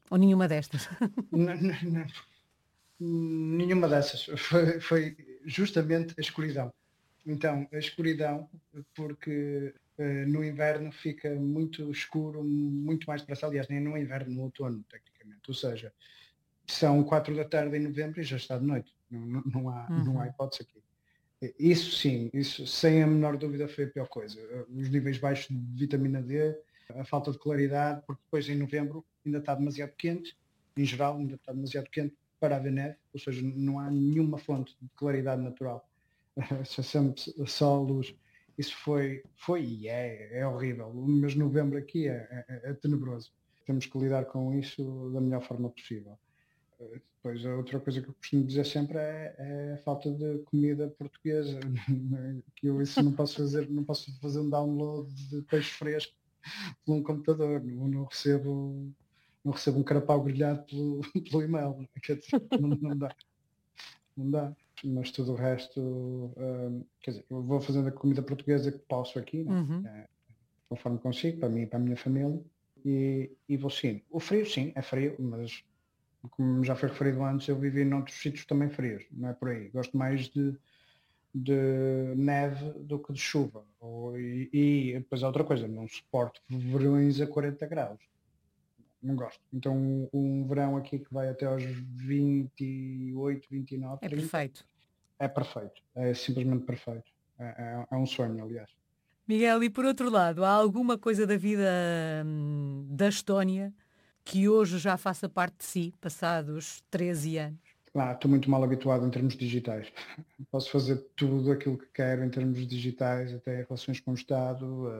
Ou nenhuma destas? Nenhuma dessas. Foi justamente a escuridão. Então, a escuridão, porque no inverno fica muito escuro, muito mais depressa. Aliás, nem no inverno, no outono, tecnicamente. Ou seja, são 4 da tarde em novembro e já está de noite. Não há hipótese aqui. Isso sim, isso sem a menor dúvida foi a pior coisa. Os níveis baixos de vitamina D, a falta de claridade, porque depois em novembro ainda está demasiado quente, em geral ainda está demasiado quente para haver neve, ou seja, não há nenhuma fonte de claridade natural. Sempre só luz. Isso foi e é horrível. O mês de novembro aqui é tenebroso. Temos que lidar com isso da melhor forma possível. Depois, a outra coisa que eu costumo dizer sempre é a falta de comida portuguesa. Que eu isso não posso fazer um download de peixe fresco por um computador. Não recebo um carapau grelhado pelo e-mail. Quer dizer, não dá. Não dá. Mas tudo o resto, quer dizer, eu vou fazendo a comida portuguesa que posso aqui, né? Conforme consigo, para mim e para a minha família. E vou sim. O frio, sim, é frio, mas como já foi referido antes, eu vivi noutros sítios também frios, não é por aí. Gosto mais de neve do que de chuva. E depois há outra coisa, não suporto verões a 40 graus. Não gosto. Então um verão aqui que vai até aos 28, 29, É 30, perfeito. é perfeito. É simplesmente perfeito. É um sonho, aliás. Miguel, e por outro lado, há alguma coisa da vida da Estónia que hoje já faça parte de si, passados 13 anos? Lá, estou muito mal habituado em termos digitais. Posso fazer tudo aquilo que quero em termos digitais, até relações com o Estado.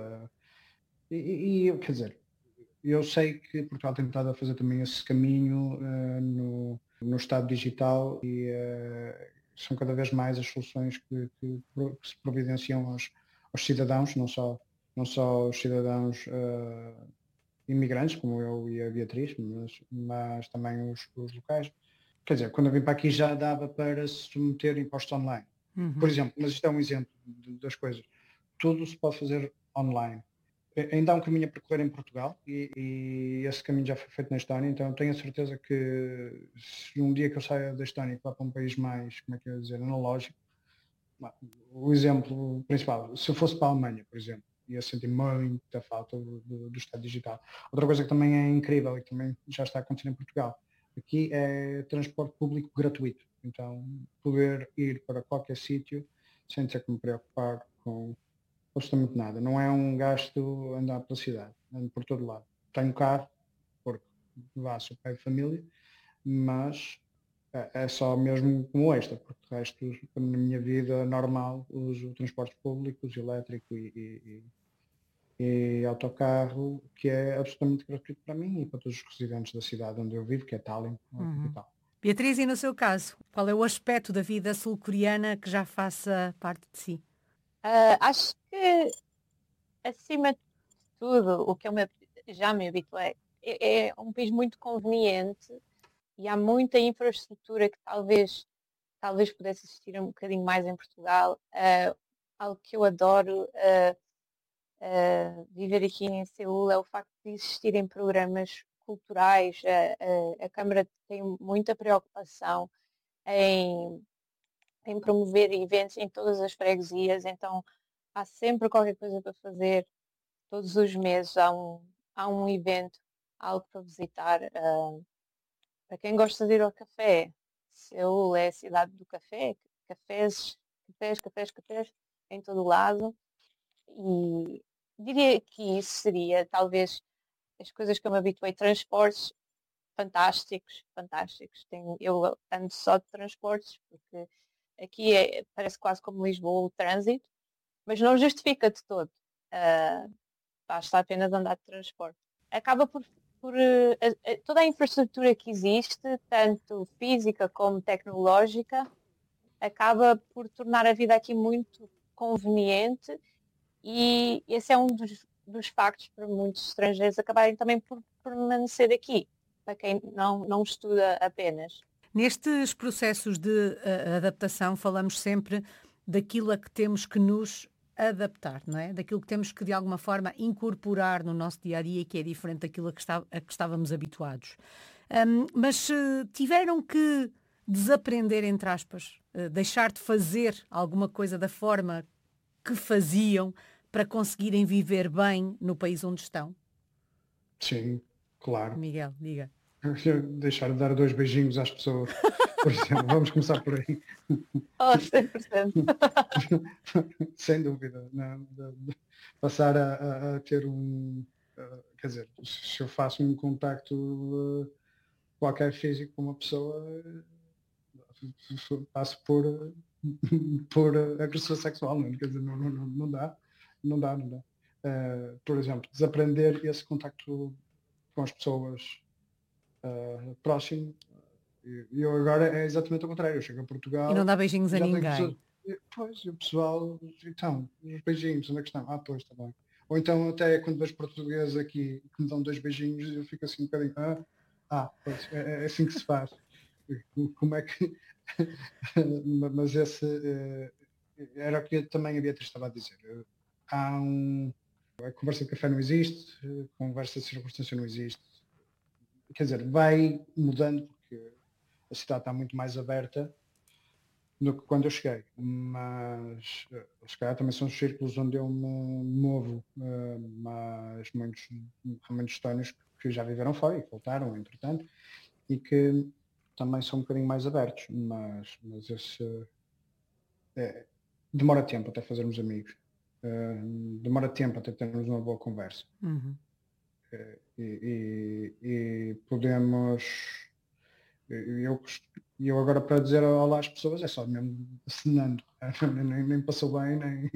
Quer dizer, eu sei que Portugal tem estado a fazer também esse caminho no Estado digital e são cada vez mais as soluções que se providenciam aos cidadãos, não só os cidadãos imigrantes, como eu e a Beatriz, mas também os locais. Quer dizer, quando eu vim para aqui já dava para se submeter impostos online. Por exemplo, mas isto é um exemplo das coisas. Tudo se pode fazer online. Ainda há um caminho a percorrer em Portugal e esse caminho já foi feito na Estónia, então eu tenho a certeza que se um dia que eu saia da Estónia e vá para um país mais, como é que eu ia dizer, analógico, o exemplo principal, se eu fosse para a Alemanha, por exemplo, ia sentir muita falta do Estado digital. Outra coisa que também é incrível e que também já está a acontecer em Portugal, aqui é transporte público gratuito, então poder ir para qualquer sítio sem ter que me preocupar com absolutamente nada. Não é um gasto andar pela cidade, ando por todo lado. Tenho carro, porque vá, sou pai de família, mas é só mesmo como extra, porque o resto, na minha vida normal, uso transportes públicos, elétrico e autocarro, que é absolutamente gratuito para mim e para todos os residentes da cidade onde eu vivo, que é Tallinn, a capital. Beatriz, e no seu caso, qual é o aspecto da vida sul-coreana que já faça parte de si? Acho que, acima de tudo, o que já me habituei, é um país muito conveniente e há muita infraestrutura que talvez pudesse existir um bocadinho mais em Portugal. Algo que eu adoro viver aqui em Seul é o facto de existirem programas culturais. A Câmara tem muita preocupação em, em promover eventos em todas as freguesias, então há sempre qualquer coisa para fazer. Todos os meses há um evento, algo para visitar. Para quem gosta de ir ao café, Seul é a cidade do café, cafés, cafés, cafés, cafés em todo o lado. E diria que isso seria talvez as coisas que eu me habituei. Transportes fantásticos, fantásticos. Eu ando só de transportes, porque aqui parece quase como Lisboa o trânsito, mas não justifica de todo. Basta apenas andar de transporte. Acaba por toda a infraestrutura que existe, tanto física como tecnológica, acaba por tornar a vida aqui muito conveniente e esse é um dos factos para muitos estrangeiros acabarem também por permanecer aqui, para quem não estuda apenas. Nestes processos de adaptação, falamos sempre daquilo a que temos que nos adaptar, não é? Daquilo que temos que, de alguma forma, incorporar no nosso dia a dia, que é diferente daquilo a que estávamos habituados. Mas tiveram que desaprender, entre aspas, deixar de fazer alguma coisa da forma que faziam para conseguirem viver bem no país onde estão? Sim, claro. Miguel, diga. Deixar de dar 2 beijinhos às pessoas, por exemplo, vamos começar por aí. Oh, 100%. Sem dúvida. Não, passar a ter quer dizer, se eu faço um contacto qualquer físico com uma pessoa, passo por agressão sexual, não, quer dizer, não dá, não dá, não dá. Por exemplo, desaprender esse contacto com as pessoas próximo. E eu agora é exatamente o contrário. Eu chego a E não Portugal dá beijinhos e a já tenho pessoas. ninguém. Pois, e o pessoal, então, os beijinhos, onde é que estão? Ah, pois, está bem. Ou então até quando vejo portugueses aqui que me dão 2 beijinhos, eu fico assim um bocadinho, pois, é assim que se faz. Como é que. Mas esse era o que também a Beatriz estava a dizer. Há a conversa de café não existe, a conversa de circunstância não existe. Quer dizer, vai mudando porque a cidade está muito mais aberta do que quando eu cheguei, mas se calhar também são os círculos onde eu me movo, mas muitos estónios que já viveram fora e que voltaram, entretanto, e que também são um bocadinho mais abertos, mas esse demora tempo até fazermos amigos, demora tempo até termos uma boa conversa. Uhum. E podemos. Eu agora para dizer olá às pessoas é só mesmo acenando. Nem passou bem,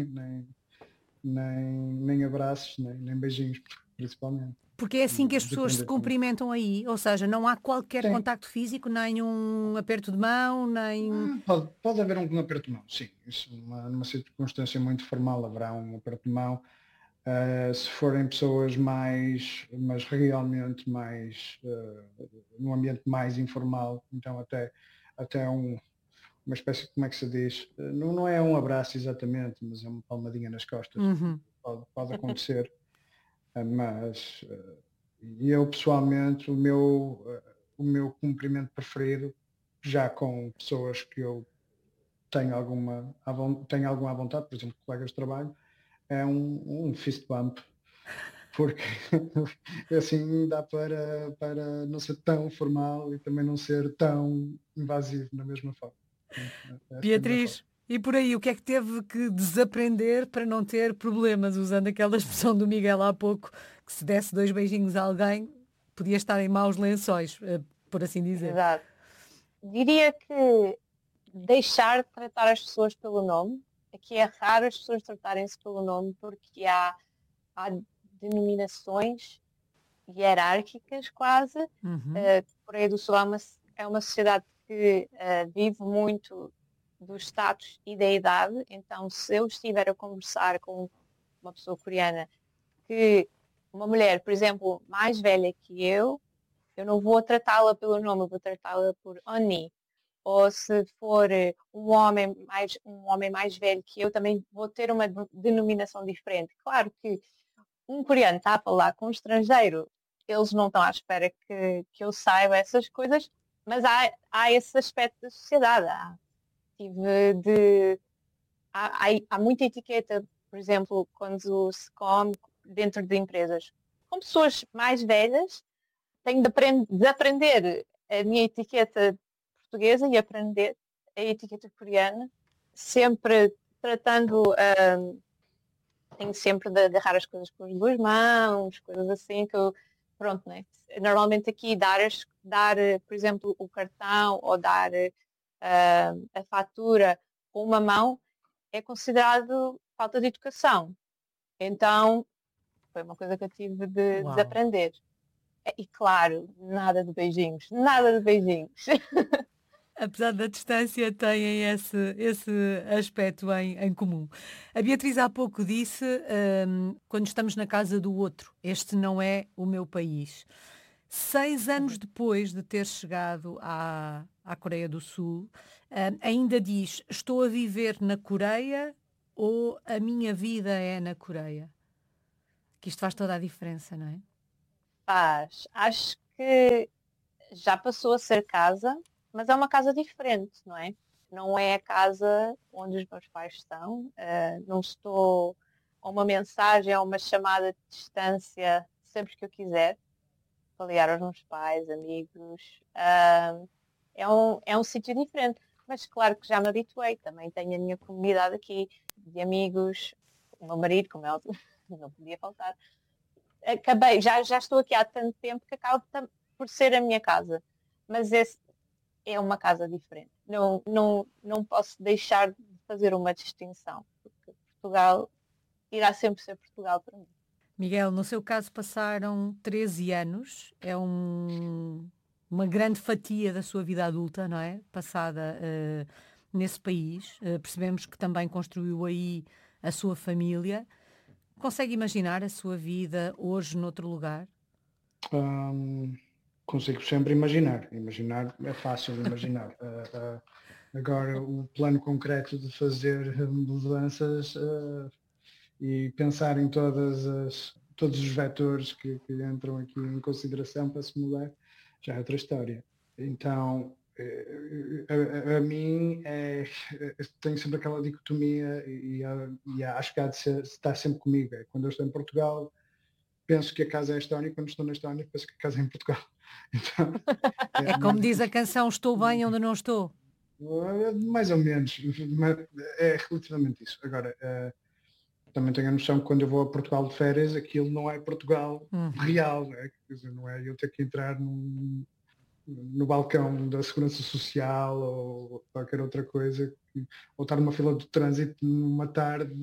nem abraços, nem beijinhos, principalmente. Porque é assim que as pessoas se Desaprender também. cumprimentam aí, ou seja, não há qualquer Sim. contacto físico, nem um aperto de mão, nem... Pode haver um aperto de mão, sim. Isso, numa circunstância muito formal haverá um aperto de mão. Se forem pessoas mas realmente mais, num ambiente mais informal, então até uma espécie de, como é que se diz, não é um abraço exatamente, mas é uma palmadinha nas costas, Uhum. pode acontecer, mas eu pessoalmente, o meu cumprimento preferido, já com pessoas que eu tenho alguma à vontade, por exemplo, colegas de trabalho, é um fist bump, porque assim dá para não ser tão formal e também não ser tão invasivo na mesma forma. Essa é a melhor forma. Beatriz, e por aí, o que é que teve que desaprender para não ter problemas, usando aquela expressão do Miguel há pouco, que se desse 2 beijinhos a alguém, podia estar em maus lençóis, por assim dizer. Exato. Diria que deixar de tratar as pessoas pelo nome. Aqui é raro as pessoas tratarem-se pelo nome porque há denominações hierárquicas quase. Uhum. Coreia do Sul é uma sociedade que vive muito do status e da idade. Então, se eu estiver a conversar com uma pessoa coreana, que uma mulher, por exemplo, mais velha que eu não vou tratá-la pelo nome, eu vou tratá-la por Oni. Ou se for um homem mais velho que eu, também vou ter uma denominação diferente. Claro que um coreano está a falar com um estrangeiro, eles não estão à espera que eu saiba essas coisas, mas há esse aspecto da sociedade. Tive de, há muita etiqueta, por exemplo, quando se come dentro de empresas. Com pessoas mais velhas, tenho de aprender a minha etiqueta portuguesa e aprender a etiqueta coreana, sempre tratando, tenho sempre de agarrar as coisas com as 2 mãos, coisas assim que eu, pronto, né? Normalmente aqui dar, por exemplo, o cartão ou dar a fatura com uma mão é considerado falta de educação. Então, foi uma coisa que eu tive de Uau! desaprender. E claro, nada de beijinhos, nada de beijinhos. Apesar da distância, têm esse aspecto em comum. A Beatriz há pouco disse, quando estamos na casa do outro, este não é o meu país. 6 anos depois de ter chegado à Coreia do Sul, ainda diz, estou a viver na Coreia ou a minha vida é na Coreia? Que isto faz toda a diferença, não é? Acho que já passou a ser casa, mas é uma casa diferente, não é? Não é a casa onde os meus pais estão. Não estou a uma mensagem, a uma chamada de distância sempre que eu quiser, para ligar aos meus pais, amigos. É um sítio diferente, mas claro que já me habituei. Também tenho a minha comunidade aqui de amigos, o meu marido, como é óbvio, não podia faltar. Já estou aqui há tanto tempo que acaba por ser a minha casa. Mas esse é uma casa diferente. Não posso deixar de fazer uma distinção, porque Portugal irá sempre ser Portugal para mim. Miguel, no seu caso passaram 13 anos, é uma grande fatia da sua vida adulta, não é? Passada nesse país. Percebemos que também construiu aí a sua família. Consegue imaginar a sua vida hoje noutro lugar? Consigo sempre imaginar. Imaginar é fácil imaginar. Agora, o plano concreto de fazer mudanças e pensar em todos os vetores que entram aqui em consideração para se mudar, já é outra história. Então, a mim, tenho sempre aquela dicotomia e acho que há de estar sempre comigo. Quando eu estou em Portugal, penso que a casa é a Estónia, e quando estou na Estónia, penso que a casa é em Portugal. Então, É como diz a canção, estou bem onde não estou. mais ou menos, mas é relativamente isso. Agora, também tenho a noção que quando eu vou a Portugal de férias, aquilo não é Portugal real, né? Quer dizer, não é eu ter que entrar no balcão da Segurança Social ou qualquer outra coisa, ou estar numa fila de trânsito numa tarde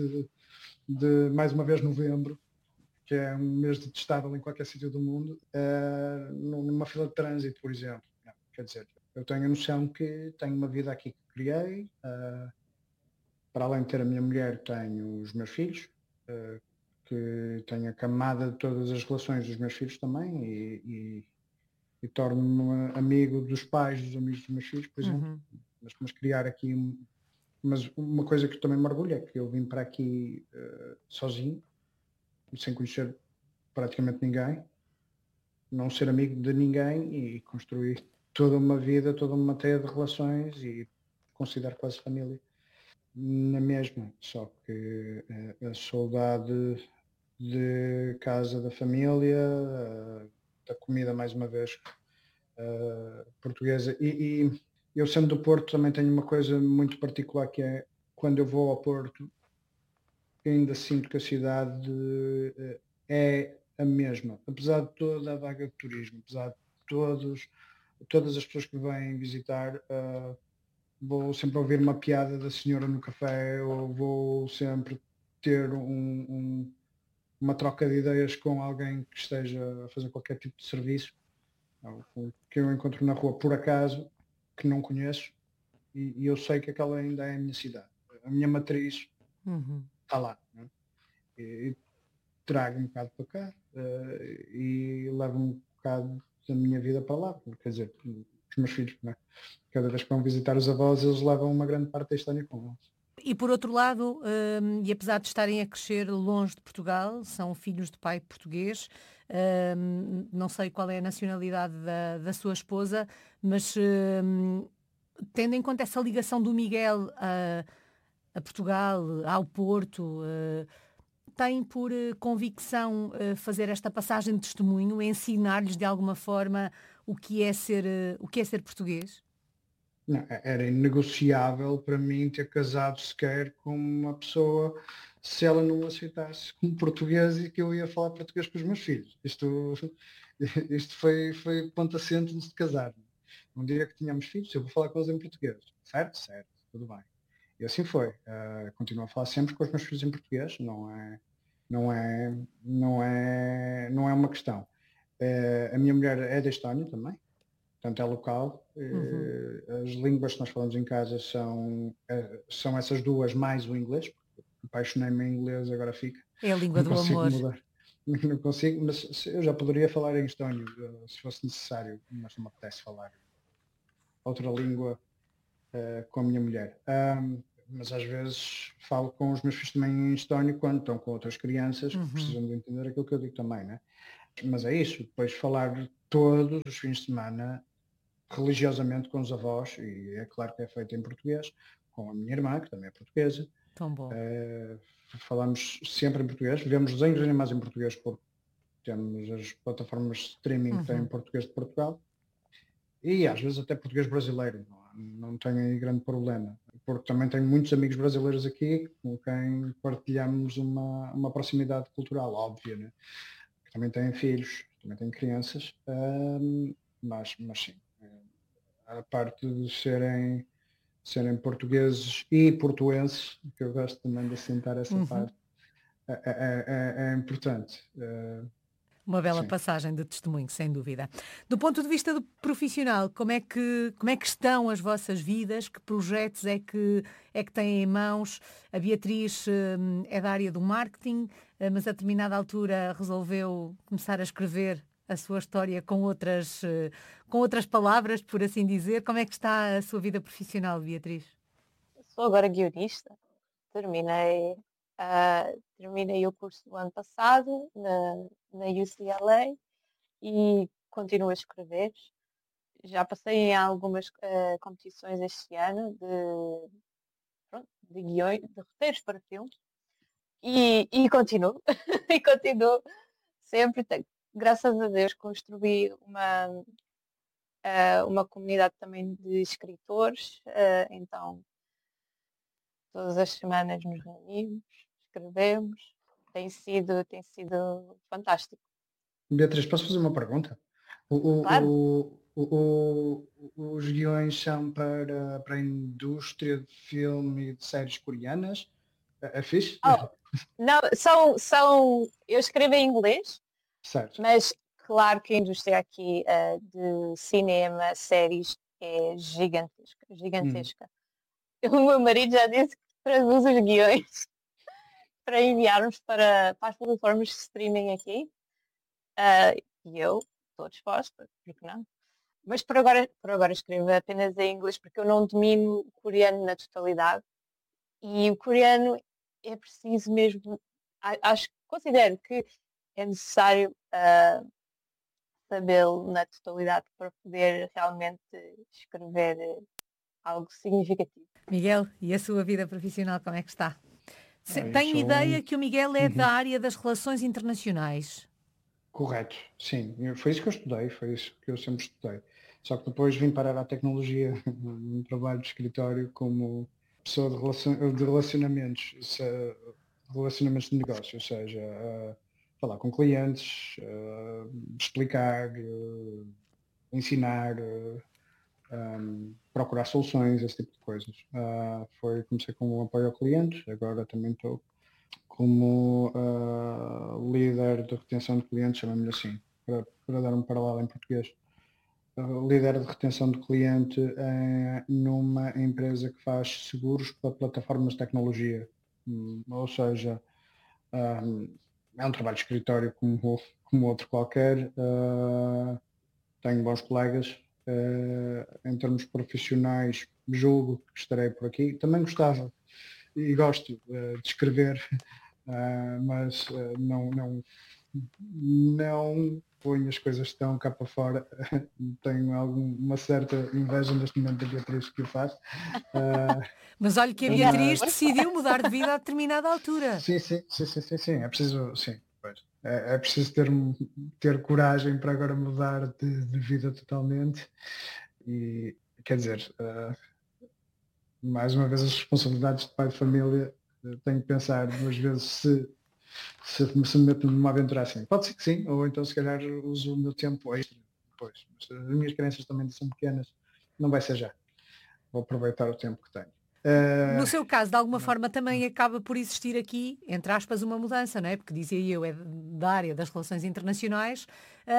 de mais uma vez novembro, que é um mês detestável em qualquer sítio do mundo, numa fila de trânsito, por exemplo. Não, quer dizer, eu tenho a noção que tenho uma vida aqui que criei, para além de ter a minha mulher, tenho os meus filhos, que tenho a camada de todas as relações dos meus filhos também, e torno-me amigo dos pais dos amigos dos meus filhos, por exemplo. Mas criar aqui, mas uma coisa que também me orgulha é que eu vim para aqui sozinho, sem conhecer praticamente ninguém, não ser amigo de ninguém e construir toda uma vida, toda uma teia de relações e considero quase família na mesma, só que a saudade de casa da família, da comida mais uma vez portuguesa e eu sendo do Porto também tenho uma coisa muito particular que é quando eu vou ao Porto ainda sinto que a cidade é a mesma, apesar de toda a vaga de turismo, apesar de todas as pessoas que vêm visitar, vou sempre ouvir uma piada da senhora no café ou vou sempre ter uma troca de ideias com alguém que esteja a fazer qualquer tipo de serviço, que eu encontro na rua por acaso, que não conheço, e eu sei que aquela ainda é a minha cidade. A minha matriz está lá. Não é? E trago um bocado para cá e levo um bocado da minha vida para lá. Quer dizer, os meus filhos, não é? Cada vez que vão visitar os avós, eles levam uma grande parte da história com eles. E por outro lado, e apesar de estarem a crescer longe de Portugal, são filhos de pai português, não sei qual é a nacionalidade da sua esposa, mas tendo em conta essa ligação do Miguel a Portugal, ao Porto, tem por convicção fazer esta passagem de testemunho, ensinar-lhes de alguma forma o que é ser português? Não, era inegociável para mim ter casado sequer com uma pessoa se ela não aceitasse como português e que eu ia falar português com os meus filhos. Isto foi ponto assente antes de casar. Um dia que tínhamos filhos, eu vou falar com eles em português. Certo? Certo, tudo bem. E assim foi. Continuo a falar sempre com os meus filhos em português, não é uma questão. A minha mulher é da Estónia também, portanto é local. As línguas que nós falamos em casa são essas duas mais o inglês, porque apaixonei-me em inglês, agora fica. É a língua do amor. Mudar. Não consigo, mas eu já poderia falar em estónio, se fosse necessário, mas não me apetece falar outra língua com a minha mulher. Mas às vezes falo com os meus filhos também em estónio quando estão com outras crianças que precisam de entender aquilo que eu digo também, né? Mas é isso, depois falar todos os fins de semana religiosamente com os avós, e é claro que é feito em português, com a minha irmã, que também é portuguesa. Tão bom. Falamos sempre em português, vemos desenhos animados em português porque temos as plataformas de streaming que têm em português de Portugal, e às vezes até português brasileiro, não tenho aí grande problema, porque também tenho muitos amigos brasileiros aqui com quem partilhamos uma proximidade cultural óbvia, né? Que também têm filhos, também têm crianças, mas sim, a parte de serem portugueses e portuenses, que eu gosto também de assentar essa parte, é importante. Uma bela Sim. passagem de testemunho, sem dúvida. Do ponto de vista profissional, como é que estão as vossas vidas? Que projetos é que têm em mãos? A Beatriz é da área do marketing, mas a determinada altura resolveu começar a escrever a sua história com outras palavras, por assim dizer. Como é que está a sua vida profissional, Beatriz? Sou agora guionista. Terminei, terminei o curso do ano passado na UCLA e continuo a escrever. Já passei em algumas competições este ano de guiões, de roteiros para filmes e continuo, e continuo sempre. Graças a Deus construí uma comunidade também de escritores, então todas as semanas nos reunimos, escrevemos, tem sido fantástico. Beatriz, posso fazer uma pergunta? Claro. Os guiões são para a indústria de filme e de séries coreanas? É fixe? Oh, não, eu escrevo em inglês, Certo. mas claro que a indústria aqui de cinema, séries, é gigantesca, gigantesca. O meu marido já disse que traduz os guiões para enviarmos para as plataformas de streaming aqui. E eu estou disposta, porque não? Mas por agora escrevo apenas em inglês porque eu não domino o coreano na totalidade. E o coreano é preciso mesmo, considero que é necessário sabê-lo na totalidade para poder realmente escrever algo significativo. Miguel, e a sua vida profissional, como é que está? Eu Tenho sou ideia que o Miguel é da área das relações internacionais. correto, sim. Foi isso que eu estudei, foi isso que eu sempre estudei. Só que depois vim parar à tecnologia, num trabalho de escritório como pessoa de relacionamentos, relacionamentos de negócio, ou seja, falar com clientes, explicar, ensinar, procurar soluções, esse tipo de coisas. Comecei com um apoio ao cliente, agora também estou como líder de retenção de clientes, chamamos-lhe assim, para dar um paralelo em português. Líder de retenção de cliente numa empresa que faz seguros para plataformas de tecnologia. Ou seja, é um trabalho de escritório como outro qualquer. Tenho bons colegas. Em termos profissionais, julgo que estarei por aqui. Também gostava e gosto de escrever, mas não ponho as coisas tão cá para fora. Tenho uma certa inveja neste momento da Beatriz que o faz. Mas olha que a Beatriz decidiu mudar de vida a determinada altura. Sim. É preciso, sim. Pois. É preciso ter coragem para agora mudar de vida totalmente. E quer dizer, mais uma vez as responsabilidades de pai de família, tenho que pensar duas vezes se me meto numa aventura assim. Pode ser que sim, ou então se calhar uso o meu tempo extra depois. Mas as minhas crianças também são pequenas, não vai ser já. Vou aproveitar o tempo que tenho. No seu caso, de alguma forma, também acaba por existir aqui, entre aspas, uma mudança, não é? Porque dizia eu, é da área das relações internacionais,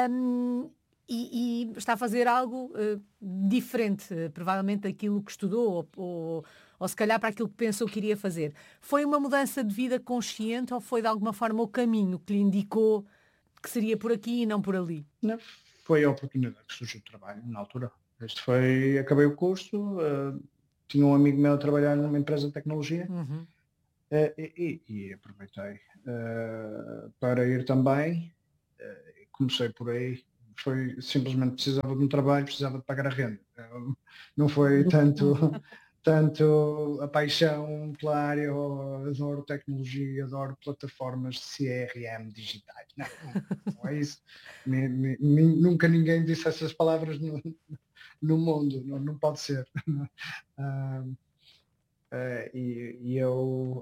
e está a fazer algo diferente, provavelmente daquilo que estudou, ou se calhar para aquilo que pensou que iria fazer. Foi uma mudança de vida consciente ou foi de alguma forma o caminho que lhe indicou que seria por aqui e não por ali? Não, foi a oportunidade que surgiu de trabalho na altura. Acabei o curso, tinha um amigo meu a trabalhar numa empresa de tecnologia, e aproveitei para ir também. comecei por aí. Foi simplesmente precisava de um trabalho, precisava de pagar a renda. Não foi tanto a paixão pela área, adoro tecnologia, adoro plataformas de CRM digitais. Não é isso. Nunca ninguém disse essas palavras no mundo, não pode ser. E eu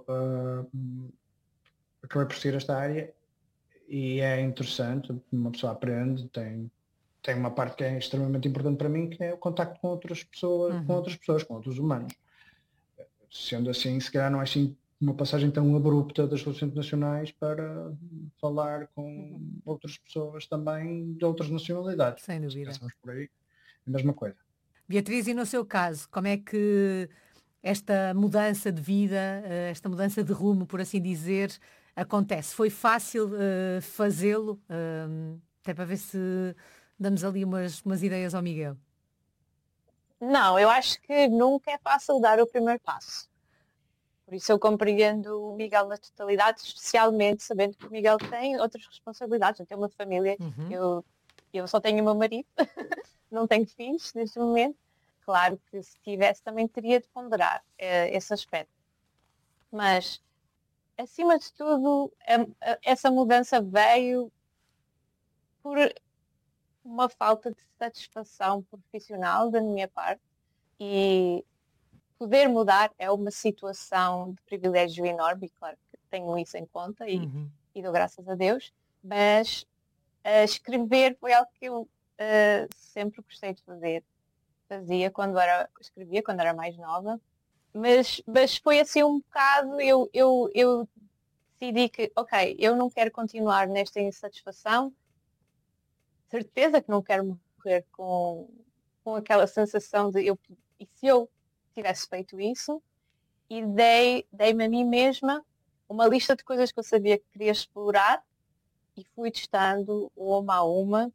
acabei por seguir esta área e é interessante, uma pessoa aprende, tem uma parte que é extremamente importante para mim, que é o contacto com outras pessoas, com outros humanos. Sendo assim, se calhar não é assim uma passagem tão abrupta das relações internacionais para falar com outras pessoas também de outras nacionalidades. Sem dúvida. Se por aí, a mesma coisa. Beatriz, e no seu caso, como é que esta mudança de vida, esta mudança de rumo, por assim dizer, acontece? Foi fácil fazê-lo? Até para ver se damos ali umas ideias ao Miguel. Não, eu acho que nunca é fácil dar o primeiro passo. Por isso eu compreendo o Miguel na totalidade, especialmente sabendo que o Miguel tem outras responsabilidades, tem uma família. Eu só tenho o meu marido, não tenho filhos neste momento. Claro que se tivesse também teria de ponderar esse aspecto. Mas, acima de tudo, essa mudança veio por uma falta de satisfação profissional da minha parte e poder mudar é uma situação de privilégio enorme, e claro que tenho isso em conta e dou graças a Deus, mas escrever foi algo que eu sempre gostei de fazer. Escrevia quando era mais nova, mas foi assim um bocado, eu decidi que, ok, eu não quero continuar nesta insatisfação, certeza que não quero morrer com aquela sensação de e se eu tivesse feito isso, e dei-me a mim mesma uma lista de coisas que eu sabia que queria explorar e fui testando uma a uma.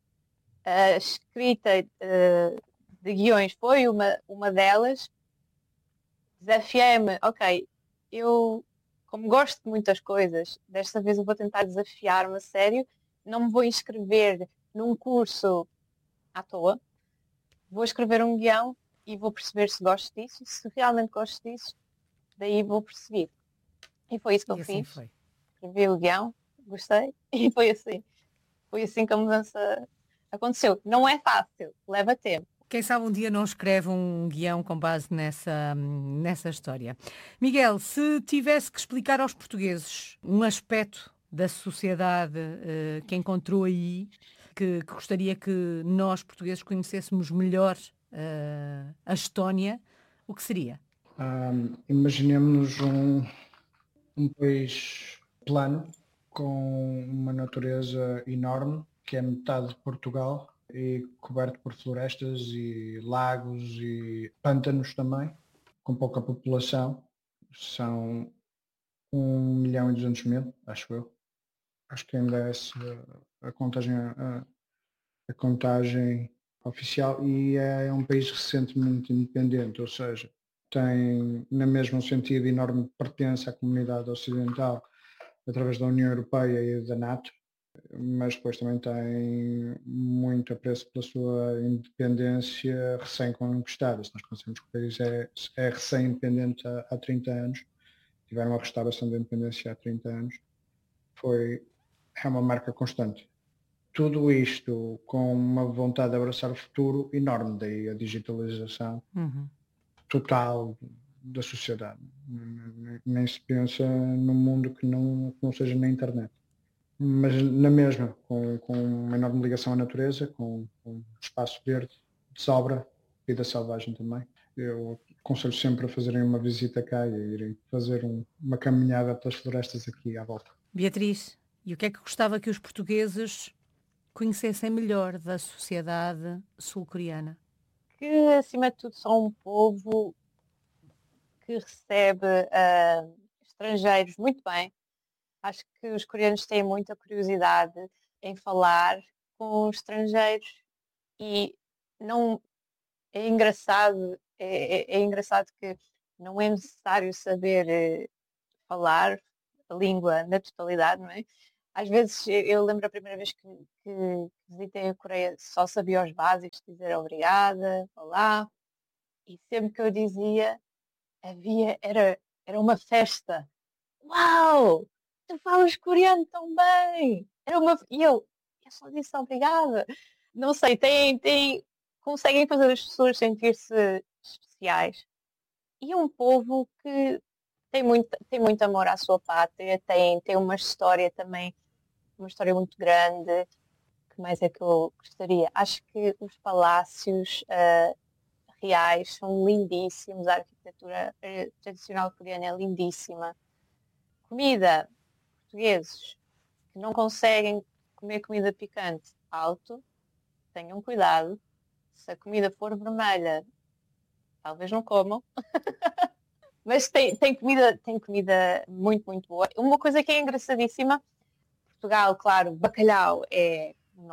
A escrita de guiões foi uma delas. Desafiei-me, ok, eu como gosto de muitas coisas, desta vez eu vou tentar desafiar-me a sério, não me vou inscrever num curso à toa, vou escrever um guião e vou perceber se gosto disso, se realmente gosto disso, daí vou perceber. E foi isso que eu assim fiz. Foi. Escrevi o guião, gostei, e foi assim. Foi assim que a mudança aconteceu. Não é fácil, leva tempo. Quem sabe um dia não escreve um guião com base nessa história. Miguel, se tivesse que explicar aos portugueses um aspecto da sociedade que encontrou aí, que gostaria que nós, portugueses, conhecêssemos melhor a Estónia, o que seria? Imaginemos um país plano, com uma natureza enorme, que é metade de Portugal, e coberto por florestas e lagos e pântanos também, com pouca população. São 1.200.000, acho eu. Acho que ainda é essa a contagem oficial, e é um país recentemente independente, ou seja, tem na mesma sentido enorme pertença à comunidade ocidental através da União Europeia e da NATO, mas depois também tem muito apreço pela sua independência recém-conquistada. Se nós consideramos que o país é recém-independente há 30 anos, tiveram a restauração da independência há 30 anos, é uma marca constante. Tudo isto com uma vontade de abraçar o futuro enorme, daí a digitalização total da sociedade. Nem se pensa num mundo que não seja na internet. Mas na mesma, com uma enorme ligação à natureza, com espaço verde, de sobra, vida selvagem também. Eu aconselho sempre a fazerem uma visita cá e a irem fazer uma caminhada pelas florestas aqui à volta. Beatriz, e o que é que gostava que os portugueses conhecessem melhor da sociedade sul-coreana? Que, acima de tudo, são um povo que recebe estrangeiros muito bem. Acho que os coreanos têm muita curiosidade em falar com os estrangeiros e não é engraçado, é engraçado que não é necessário saber falar a língua na totalidade, não é? Às vezes eu lembro a primeira vez que visitei a Coreia, só sabia os básicos, dizer obrigada, olá, e sempre que eu dizia, era uma festa. Uau! Tu falas coreano tão bem! Eu só disse obrigada. Não sei, conseguem fazer as pessoas sentir-se especiais. E é um povo que tem muito amor à sua pátria, tem uma história também, uma história muito grande. Que mais é que eu gostaria? Acho que os palácios reais são lindíssimos, a arquitetura tradicional coreana é lindíssima. Comida, portugueses que não conseguem comer comida picante alto, tenham cuidado. Se a comida for vermelha, talvez não comam. Mas tem comida muito, muito boa. Uma coisa que é engraçadíssima, Portugal, claro, bacalhau é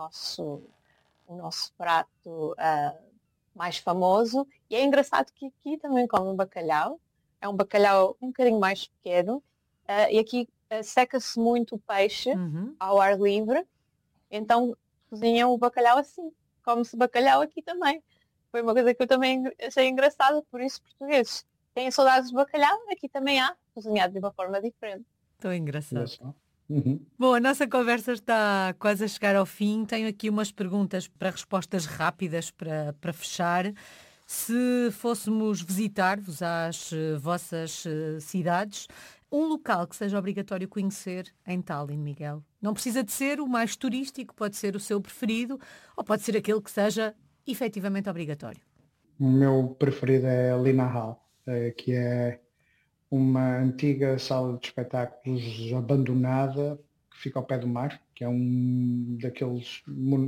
o nosso prato mais famoso. E é engraçado que aqui também comem bacalhau. É um bacalhau um bocadinho mais pequeno. E aqui seca-se muito o peixe ao ar livre. Então cozinham o bacalhau assim. Come-se bacalhau aqui também. Foi uma coisa que eu também achei engraçada, por isso portugueses têm saudades de bacalhau, aqui também há, cozinhado de uma forma diferente. Tão engraçado. Uhum. Bom, a nossa conversa está quase a chegar ao fim. Tenho aqui umas perguntas para respostas rápidas para fechar. Se fôssemos visitar-vos às vossas cidades, um local que seja obrigatório conhecer em Tallinn, Miguel. Não precisa de ser o mais turístico, pode ser o seu preferido ou pode ser aquele que seja efetivamente obrigatório. O meu preferido é a Lina Hall, que é uma antiga sala de espetáculos abandonada que fica ao pé do mar, que é um daqueles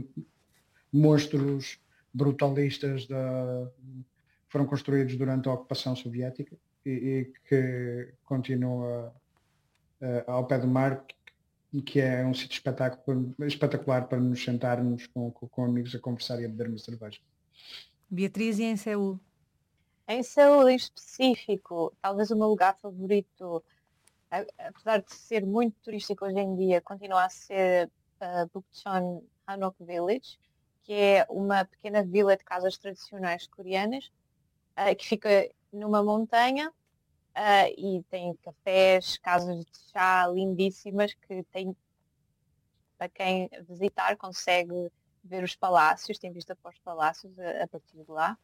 monstros brutalistas que foram construídos durante a ocupação soviética e que continua ao pé do mar, que é um sítio espetacular para nos sentarmos com amigos a conversar e a beber uma cerveja. Beatriz, e em Seul? Em Seul, em específico, talvez o meu lugar favorito, apesar de ser muito turístico hoje em dia, continua a ser Bukchon Hanok Village, que é uma pequena vila de casas tradicionais coreanas, que fica numa montanha e tem cafés, casas de chá lindíssimas que tem, para quem visitar, consegue ver os palácios, tem vista para os palácios a partir de lá.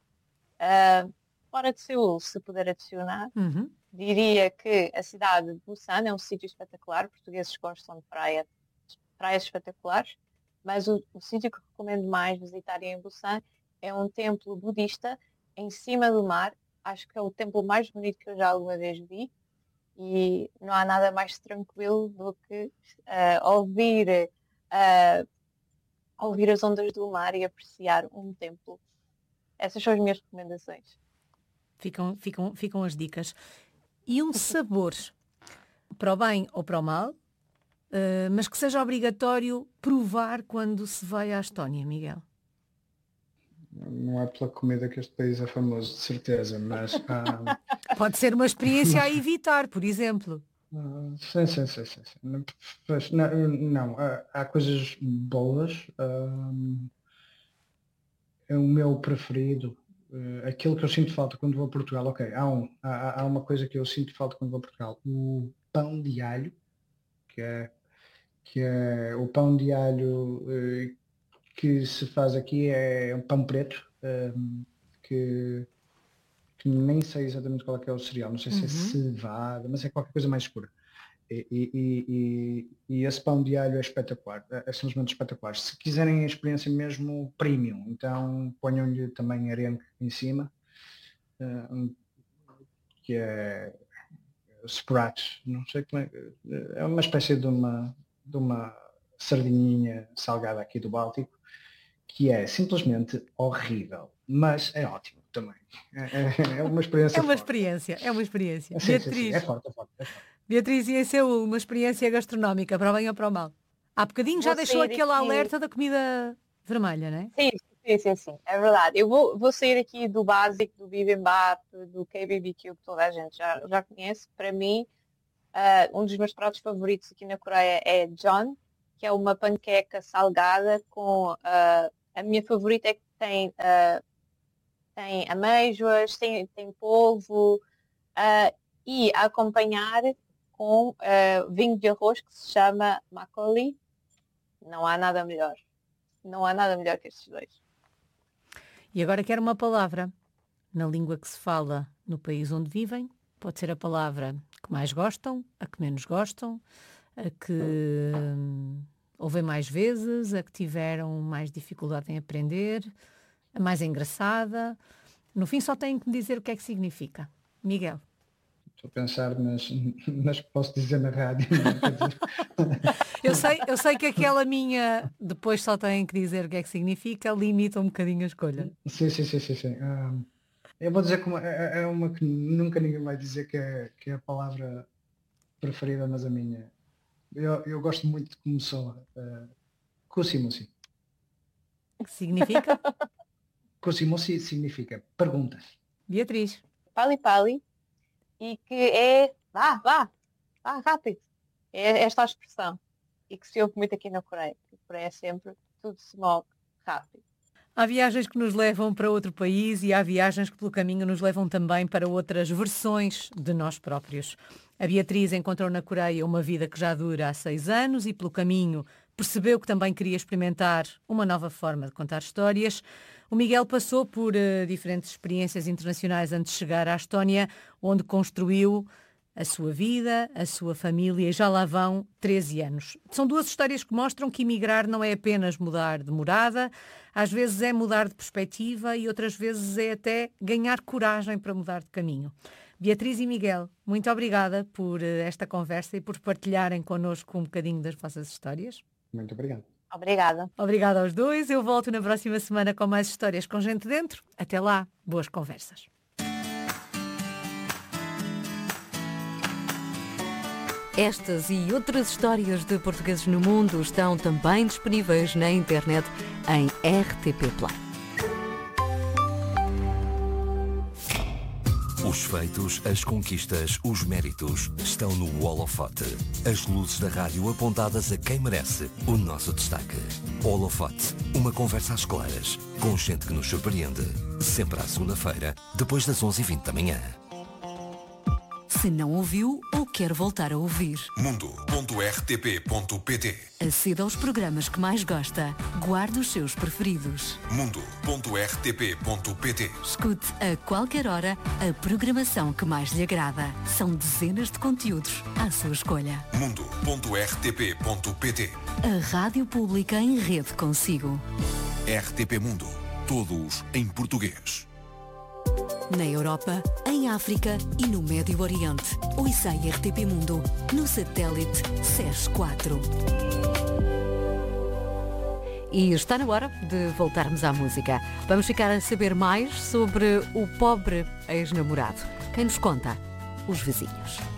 Fora de Seul, se puder adicionar, diria que a cidade de Busan é um sítio espetacular. Portugueses gostam de praias espetaculares, mas o sítio que recomendo mais visitarem em Busan é um templo budista em cima do mar. Acho que é o templo mais bonito que eu já alguma vez vi e não há nada mais tranquilo do que ouvir as ondas do mar e apreciar um templo. Essas são as minhas recomendações. Ficam as dicas. E um sabor, para o bem ou para o mal, mas que seja obrigatório provar quando se vai à Estónia, Miguel? Não é pela comida que este país é famoso, de certeza, mas... Pode ser uma experiência a evitar, por exemplo. Sim. Não, há coisas boas. É o meu preferido. Aquilo que eu sinto falta quando vou a Portugal. Ok, há uma coisa que eu sinto falta quando vou a Portugal. O pão de alho, que é o pão de alho que se faz aqui é um pão preto, que nem sei exatamente qual é que é o cereal, não sei se é cevada, mas é qualquer coisa mais escura. E esse pão de alho é espetacular, é simplesmente espetacular. Se quiserem a experiência mesmo premium, então ponham-lhe também arenque em cima, que é sprat, não sei como é uma espécie de uma sardinha salgada aqui do Báltico, que é simplesmente horrível, mas é ótimo também. É uma experiência É uma forte. experiência. Sim, Beatriz, é forte. Beatriz, e em Seul, uma experiência gastronómica, para o bem ou para o mal? Há bocadinho já Vou deixou sair aquele aqui. alerta da comida vermelha, não é? Sim, é verdade. Eu vou sair aqui do básico, do bibimbap, do KBBQ, que toda a gente já conhece. Para mim, um dos meus pratos favoritos aqui na Coreia é John, que é uma panqueca salgada com... a minha favorita é que tem amêijoas, tem polvo, e a acompanhar com vinho de arroz que se chama makgeolli. Não há nada melhor. Não há nada melhor que estes dois. E agora quero uma palavra na língua que se fala no país onde vivem. Pode ser a palavra que mais gostam, a que menos gostam, a que ouvem mais vezes, a que tiveram mais dificuldade em aprender, a mais engraçada. No fim só têm que me dizer o que é que significa. Miguel. Estou a pensar nas que posso dizer na rádio. Eu sei que aquela minha, depois só têm que dizer o que é que significa, limita um bocadinho a escolha. Sim. Eu vou dizer que é uma que nunca ninguém vai dizer que é a palavra preferida, mas a minha. Eu gosto muito de como soa. Cusimusi. Que significa? Cusimusi significa perguntas. Beatriz. Pali, e que é vá, rápido. É esta a expressão. E que se ouve muito aqui na Coreia. Na Coreia é sempre tudo se move rápido. Há viagens que nos levam para outro país e há viagens que pelo caminho nos levam também para outras versões de nós próprios. A Beatriz encontrou na Coreia uma vida que já dura há 6 anos e pelo caminho percebeu que também queria experimentar uma nova forma de contar histórias. O Miguel passou por diferentes experiências internacionais antes de chegar à Estónia, onde construiu a sua vida, a sua família, e já lá vão 13 anos. São 2 histórias que mostram que emigrar não é apenas mudar de morada, às vezes é mudar de perspectiva e outras vezes é até ganhar coragem para mudar de caminho. Beatriz e Miguel, muito obrigada por esta conversa e por partilharem connosco um bocadinho das vossas histórias. Muito obrigado. Obrigada. Obrigada aos 2. Eu volto na próxima semana com mais histórias com gente dentro. Até lá, boas conversas. Estas e outras histórias de portugueses no mundo estão também disponíveis na internet em RTP Play. Os feitos, as conquistas, os méritos estão no holofote. As luzes da rádio apontadas a quem merece o nosso destaque. Holofote, uma conversa às claras, com gente que nos surpreende. Sempre à segunda-feira, depois das 11h20 da manhã. Se não ouviu ou quer voltar a ouvir, mundo.rtp.pt. aceda aos programas que mais gosta. Guarde os seus preferidos. mundo.rtp.pt. Escute a qualquer hora a programação que mais lhe agrada. São dezenas de conteúdos à sua escolha. mundo.rtp.pt. A Rádio Pública em rede consigo. RTP Mundo. Todos em português. Na Europa, em África e no Médio Oriente. Ouça a RTP Mundo no satélite SES 4. E está na hora de voltarmos à música. Vamos ficar a saber mais sobre o pobre ex-namorado. Quem nos conta? Os vizinhos.